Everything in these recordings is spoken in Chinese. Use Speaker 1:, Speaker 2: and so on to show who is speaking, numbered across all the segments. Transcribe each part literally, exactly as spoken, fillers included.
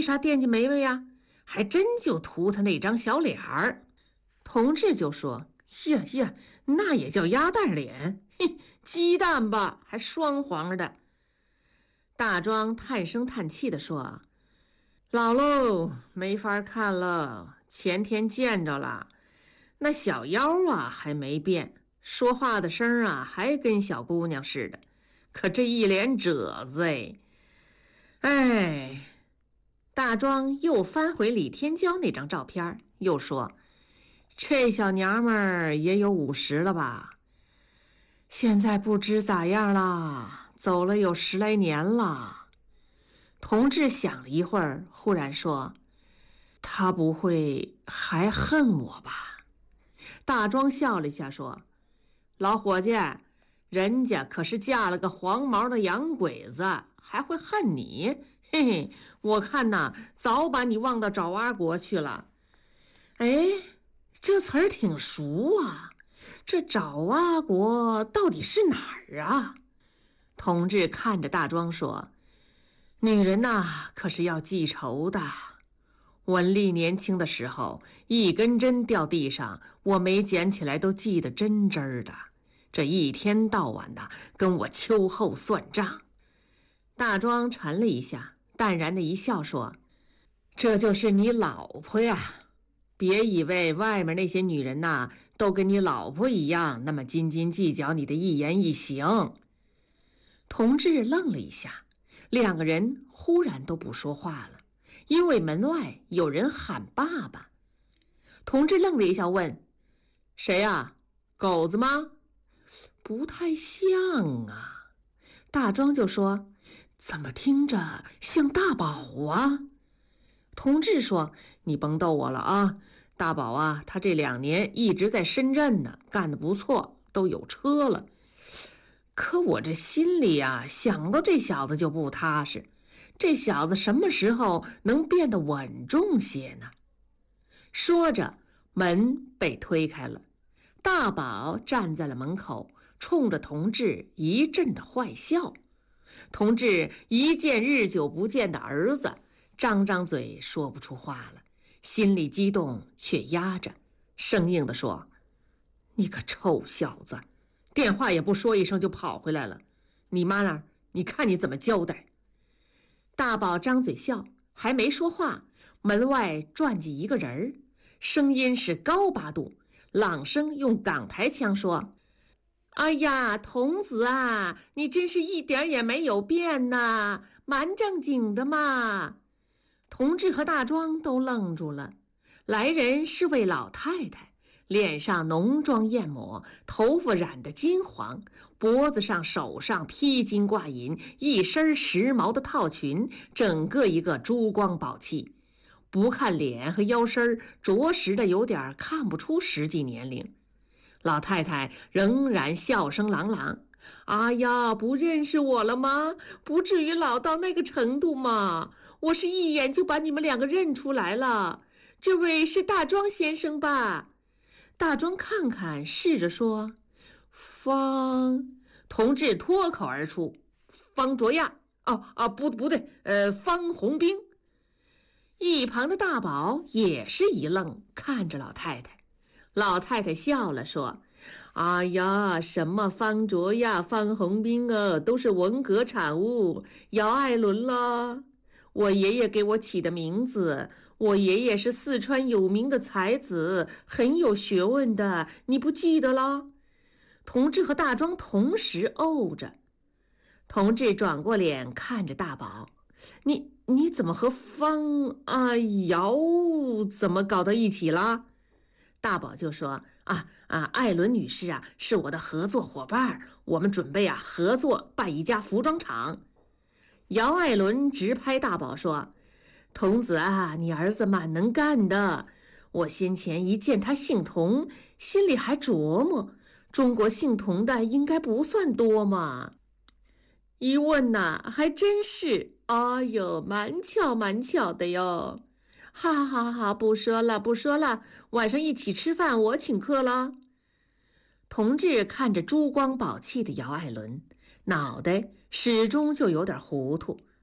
Speaker 1: 啥惦记梅梅呀？还真就图他那张小脸儿。同志就说：呀呀，那也叫鸭蛋脸，嘿，鸡蛋吧，还双黄的。大庄叹声叹气地说：老喽，没法看了，前天见着了，那小腰啊还没变，说话的声啊还跟小姑娘似的，可这一脸褶子哎，哎。大庄又翻回李天骄那张照片，又说：这小娘们儿也有五十了吧？现在不知咋样了，走了有十来年了。同志想了一会儿，忽然说：他不会还恨我吧？大庄笑了一下说：老伙计，人家可是嫁了个黄毛的洋鬼子，还会恨你？嘿嘿，我看呐，早把你忘到爪哇国去了。哎，这词儿挺熟啊，这爪哇国到底是哪儿啊？同志看着大庄说：女人呐，可是要记仇的。文丽年轻的时候，一根针掉地上，我没捡起来都记得真真儿的。这一天到晚的跟我秋后算账。大庄沉了一下，淡然的一笑说：这就是你老婆呀，别以为外面那些女人呐，都跟你老婆一样那么斤斤计较你的一言一行。同志愣了一下，两个人忽然都不说话了，因为门外有人喊爸爸。同志愣了一下问：谁呀？狗子吗？不太像啊。大庄就说：怎么听着像大宝啊？同志说：你甭逗我了啊，大宝啊，他这两年一直在深圳呢，干得不错，都有车了。可我这心里啊，想到这小子就不踏实，这小子什么时候能变得稳重些呢？说着，门被推开了，大宝站在了门口，冲着同志一阵的坏笑。同志一见日久不见的儿子，张张嘴说不出话了，心里激动却压着，生硬地说：你个臭小子，电话也不说一声就跑回来了，你妈那儿你看你怎么交代？大宝张嘴笑，还没说话，门外转进一个人儿，声音是高八度，朗声用港台腔说：哎呀，童子啊，你真是一点也没有变呐，蛮正经的嘛。同志和大庄都愣住了，来人是位老太太，脸上浓妆艳抹，头发染得金黄，脖子上手上披金挂银，一身时髦的套裙，整个一个珠光宝气。不看脸和腰身，着实的有点看不出实际年龄。老太太仍然笑声朗朗：哎呀，不认识我了吗？不至于老到那个程度嘛，我是一眼就把你们两个认出来了。这位是大庄先生吧？大庄看看，试着说：方。同志脱口而出：方卓亚。哦啊，不不对，呃，方红兵。一旁的大宝也是一愣，看着老太太。老太太笑了，说：哎呀，什么方卓呀、方红兵啊，都是文革产物，姚爱伦了。我爷爷给我起的名字，我爷爷是四川有名的才子，很有学问的，你不记得了？同志和大庄同时哦着。同志转过脸看着大宝：你你怎么和方啊姚怎么搞到一起了？大宝就说：啊啊，艾伦女士啊，是我的合作伙伴，我们准备啊合作办一家服装厂。姚艾伦直拍大宝说：童子啊，你儿子蛮能干的，我先前一见他姓童，心里还琢磨，中国姓童的应该不算多嘛。一问呐，还真是，哎呦，蛮巧蛮巧的哟。哈哈哈，不说了不说了，晚上一起吃饭，我请客了。同志看着珠光宝气的姚爱伦，脑袋始终就有点糊涂。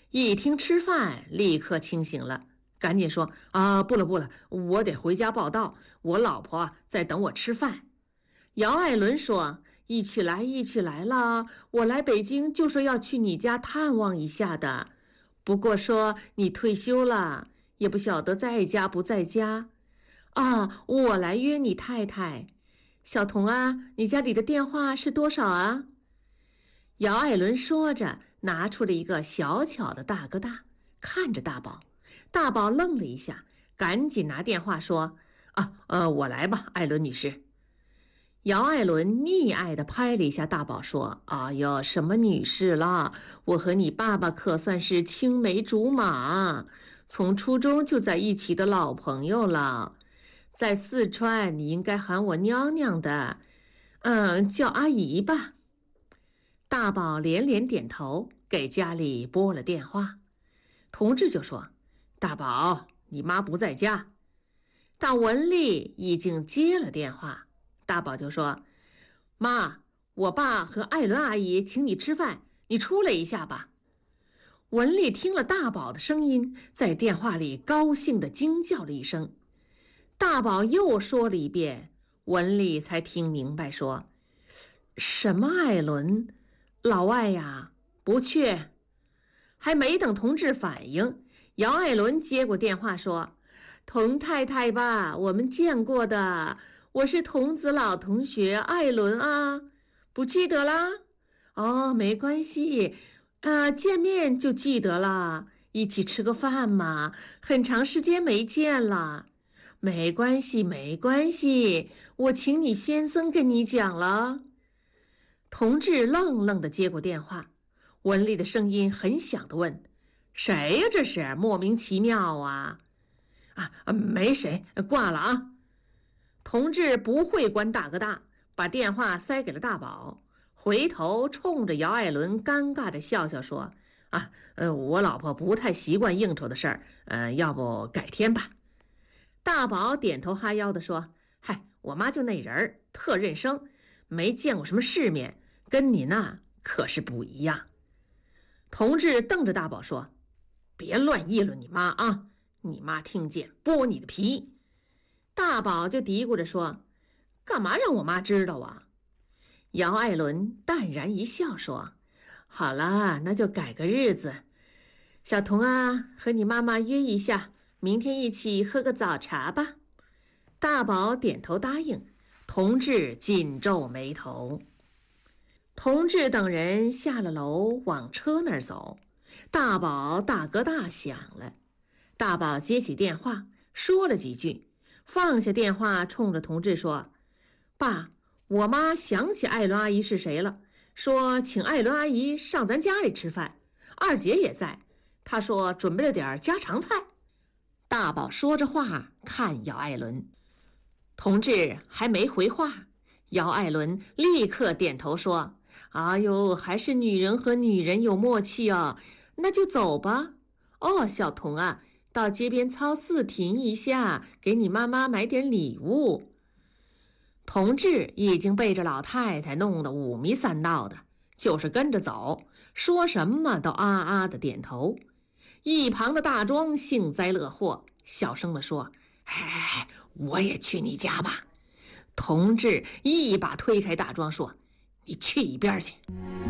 Speaker 1: 一听吃饭，立刻清醒了，赶紧说：“啊，不了不了，我得回家报到，我老婆啊在等我吃饭。”姚爱伦说：“一起来，一起来啦！我来北京就说要去你家探望一下的，不过说你退休了，也不晓得在家不在家。啊，我来约你太太。小童啊，你家里的电话是多少啊？”姚爱伦说着，拿出了一个小巧的大哥大，看着大宝。大宝愣了一下，赶紧拿电话说：“啊，呃，我来吧，爱伦女士。”姚爱伦溺爱地拍了一下大宝，说：“哎呦，什么女士啦？我和你爸爸可算是青梅竹马，从初中就在一起的老朋友了。在四川，你应该喊我娘娘的，嗯，叫阿姨吧。”大宝连连点头，给家里拨了电话。同志就说：“大宝，你妈不在家。”但文丽已经接了电话。大宝就说：“妈，我爸和艾伦阿姨请你吃饭，你出来一下吧。”文丽听了大宝的声音，在电话里高兴地惊叫了一声。大宝又说了一遍，文丽才听明白，说：“什么艾伦？老外呀，不去。”还没等同志反应，姚爱伦接过电话说：“童太太吧，我们见过的，我是童子老同学艾伦啊，不记得啦？哦，没关系，啊，见面就记得了，一起吃个饭嘛，很长时间没见了。没关系，没关系，我请你先生跟你讲了。”同志愣愣地接过电话，文丽的声音很响地问：“谁呀？这是莫名其妙啊！”啊，没谁，挂了啊。同志不会关大哥大，把电话塞给了大宝，回头冲着姚爱伦尴尬地笑笑说：“啊，呃，我老婆不太习惯应酬的事儿，呃，要不改天吧。”大宝点头哈腰地说：“嗨，我妈就那人儿，特认生，没见过什么世面，跟你那可是不一样。”同志瞪着大宝说：“别乱议论你妈啊，你妈听见剥你的皮。”大宝就嘀咕着说：“干嘛让我妈知道啊？”姚爱伦淡然一笑说：“好了，那就改个日子。小童啊，和你妈妈约一下，明天一起喝个早茶吧。”大宝点头答应，同志紧皱眉头。同志等人下了楼，往车那儿走。大宝大哥大响了，大宝接起电话，说了几句，放下电话，冲着同志说：“爸，我妈想起艾伦阿姨是谁了，说请艾伦阿姨上咱家里吃饭，二姐也在，她说准备了点家常菜。”大宝说着话，看姚爱伦。同志还没回话，姚爱伦立刻点头说：“哎呦，还是女人和女人有默契啊，那就走吧。哦，小童啊，到街边超市停一下，给你妈妈买点礼物。”同志已经被这老太太弄得五迷三道的，就是跟着走，说什么都啊啊的点头。一旁的大庄幸灾乐祸，小声地说：“哎，我也去你家吧。”同志一把推开大庄说：“你去一边去。”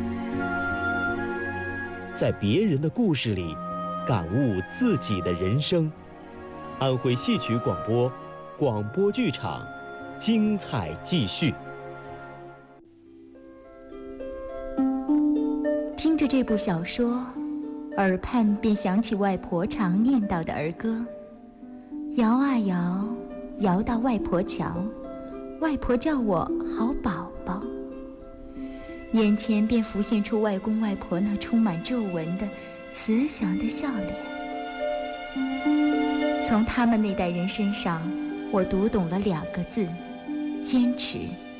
Speaker 2: 在别人的故事里感悟自己的人生。安徽戏曲广播，广播剧场，精彩继续。
Speaker 3: 听着这部小说，耳畔便想起外婆常念叨的儿歌：摇啊摇，摇到外婆桥，外婆叫我好宝宝。眼前便浮现出外公外婆那充满皱纹的慈祥的笑脸。从他们那代人身上，我读懂了两个字：坚持。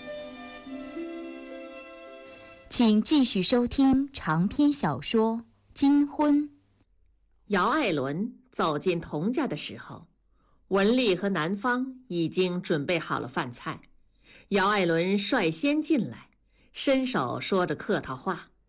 Speaker 3: 请继续收听长篇小说《金婚》。
Speaker 1: 姚爱伦走进童家的时候，文丽和南方已经准备好了饭菜。姚爱伦率先进来，伸手说着客套话：“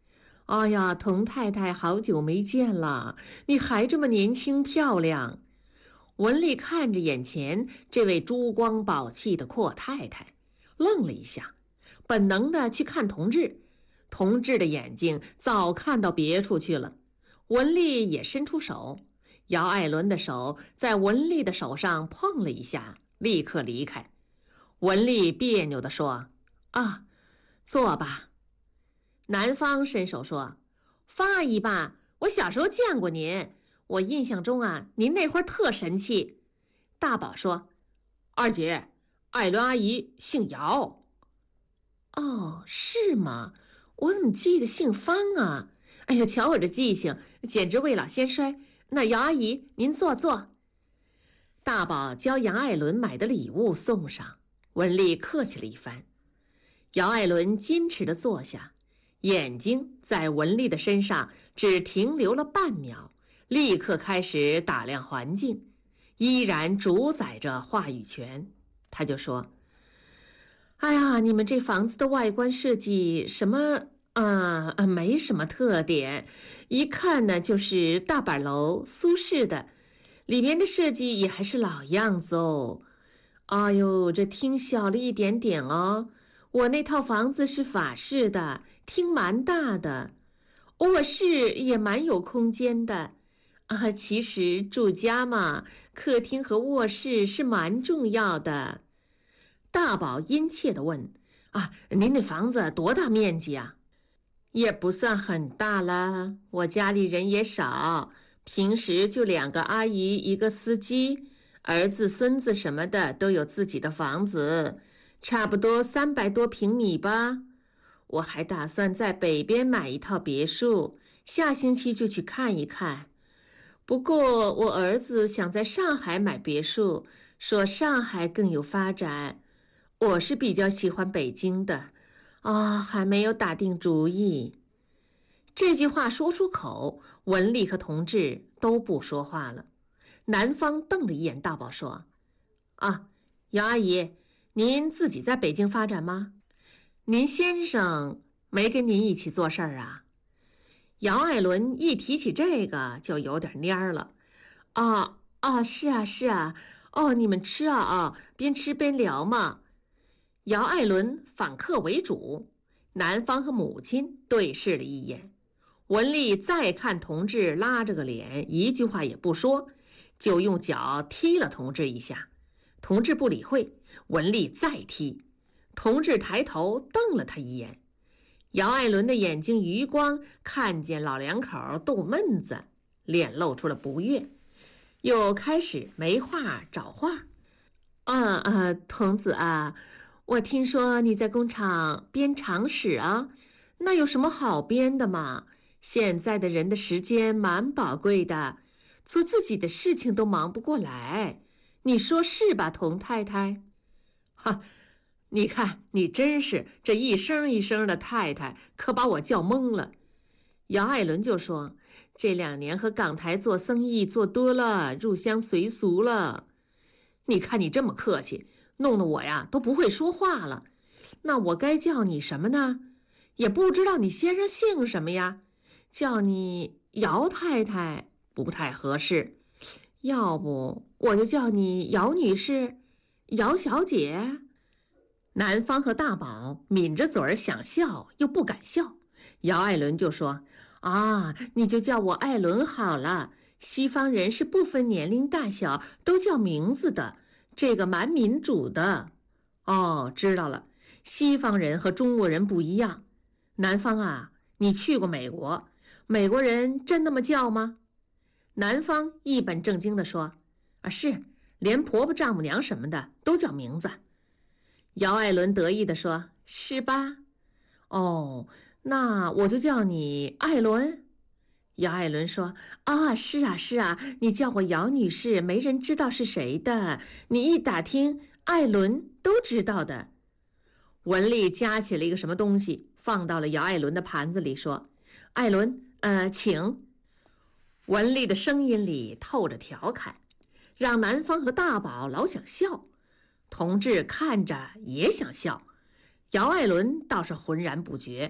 Speaker 1: 哎呀，童太太，好久没见了，你还这么年轻漂亮。文丽看着眼前这位珠光宝气的阔太太，愣了一下，本能的去看同志。同志的眼睛早看到别处去了。文丽也伸出手，姚爱伦的手在文丽的手上碰了一下，立刻离开。文丽别扭地说：“啊，坐吧。”南方伸手说：“方阿姨吧，我小时候见过您，我印象中啊，您那会儿特神气。”大宝说：“二姐，爱伦阿姨姓姚。”哦，是吗？我怎么记得姓方啊？哎呀，瞧我这记性，简直未老先衰。那姚阿姨，您坐坐。大宝将杨爱伦买的礼物送上，文丽客气了一番。姚爱伦矜持地坐下，眼睛在文丽的身上只停留了半秒，立刻开始打量环境，依然主宰着话语权。他就说：“哎呀，你们这房子的外观设计什么啊、呃、没什么特点，一看呢就是大板楼，苏式的，里面的设计也还是老样子哦。哎呦，这厅小了一点点哦。我那套房子是法式的，厅蛮大的，卧室也蛮有空间的。啊，其实住家嘛，客厅和卧室是蛮重要的。”大宝殷切地问：“啊，您那房子多大面积啊？”“也不算很大啦，我家里人也少，平时就两个阿姨一个司机，儿子孙子什么的都有自己的房子，差不多三百多平米吧。我还打算在北边买一套别墅，下星期就去看一看。不过我儿子想在上海买别墅，说上海更有发展。我是比较喜欢北京的，啊，还没有打定主意。”这句话说出口，文丽和同志都不说话了。南方瞪了一眼大宝说：“啊，姚阿姨，您自己在北京发展吗？您先生没跟您一起做事儿啊？”姚爱伦一提起这个就有点蔫了。啊啊，是啊是啊，哦，你们吃啊啊，边吃边聊嘛。姚爱伦反客为主，南方和母亲对视了一眼。文丽再看同志拉着个脸，一句话也不说，就用脚踢了同志一下。同志不理会，文丽再踢，同志抬头瞪了他一眼。姚爱伦的眼睛余光看见老两口斗闷子，脸露出了不悦，又开始没话找话。啊啊，童子啊，我听说你在工厂编长史啊，那有什么好编的嘛？现在的人的时间蛮宝贵的，做自己的事情都忙不过来，你说是吧，童太太？哈，你看你真是这一声一声的太太，可把我叫懵了。姚爱伦就说：“这两年和港台做生意做多了，入乡随俗了。你看你这么客气，弄得我呀都不会说话了。那我该叫你什么呢？也不知道你先生姓什么呀？叫你姚太太不太合适，要不我就叫你姚女士、姚小姐。”南方和大宝抿着嘴儿想笑又不敢笑。姚爱伦就说：“啊，你就叫我爱伦好了。西方人是不分年龄大小都叫名字的，这个蛮民主的。”“哦，知道了，西方人和中国人不一样。南方啊，你去过美国，美国人真那么叫吗？”南方一本正经地说：“啊，是，连婆婆丈母娘什么的都叫名字。”姚爱伦得意地说：“是吧？哦，那我就叫你艾伦。”姚爱伦说：“啊，是啊是啊，你叫我姚女士，没人知道是谁的，你一打听，艾伦都知道的。”文丽夹起了一个什么东西，放到了姚爱伦的盘子里，说：“艾伦，呃，请。”文丽的声音里透着调侃，让南方和大宝老想笑。同志看着也想笑，姚爱伦倒是浑然不觉，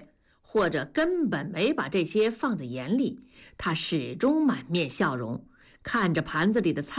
Speaker 1: 或者根本没把这些放在眼里，他始终满面笑容，看着盘子里的菜。